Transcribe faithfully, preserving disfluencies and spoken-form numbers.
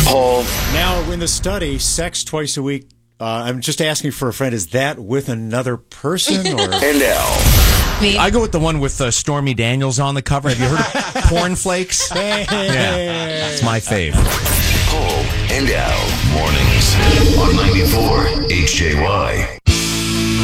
Paul. Now, in the study, sex twice a week, uh, I'm just asking for a friend, is that with another person? Or? And Al. Me? I go with the one with uh, Stormy Daniels on the cover. Have you heard of Porn Flakes? Hey. Yeah, it's my fave. Paul and Al. Mornings on ninety-four H J Y.